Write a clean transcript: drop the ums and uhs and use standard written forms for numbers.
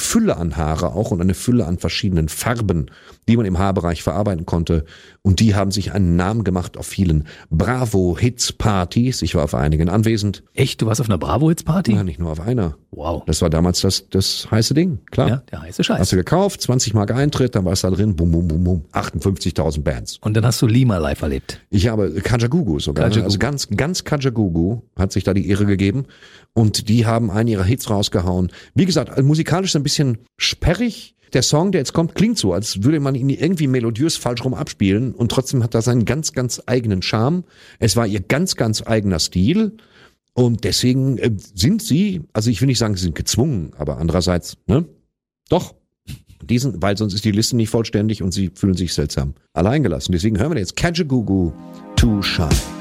Fülle an Haare auch und eine Fülle an verschiedenen Farben, die man im Haarbereich verarbeiten konnte. Und die haben sich einen Namen gemacht auf vielen Bravo-Hits-Partys. Ich war auf einigen anwesend. Echt? Du warst auf einer Bravo-Hits-Party? Ja, nicht nur auf einer. Wow. Das war damals das heiße Ding, klar. Ja, der heiße Scheiß. Hast du gekauft, 20 Mark Eintritt, dann warst du da drin, bum, bum, bum, bum, 58.000 Bands. Und dann hast du Lima live erlebt. Ich habe Kajagoogoo sogar, Kajagoogoo. also ganz Kajagoogoo hat sich da die Ehre gegeben und die haben einen ihrer Hits rausgehauen. Wie gesagt, musikalisch ein bisschen sperrig. Der Song, der jetzt kommt, klingt so, als würde man ihn irgendwie melodiös falsch rum abspielen und trotzdem hat er seinen ganz eigenen Charme. Es war ihr ganz eigener Stil. Und deswegen sind sie, also ich will nicht sagen, sie sind gezwungen, aber andererseits, ne? Doch. Weil sonst ist die Liste nicht vollständig und sie fühlen sich seltsam alleingelassen. Deswegen hören wir jetzt Kajagoogoo Too Shy.